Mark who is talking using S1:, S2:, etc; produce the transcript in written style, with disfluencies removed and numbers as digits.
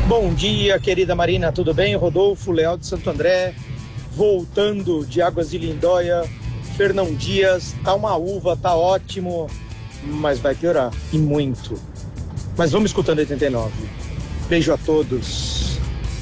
S1: Bom dia, querida Marina, tudo bem? Rodolfo Leal de Santo André, voltando de Águas de Lindóia. Fernão Dias, tá uma uva, tá ótimo, mas vai piorar, e muito. Mas vamos escutando 89. Beijo a todos.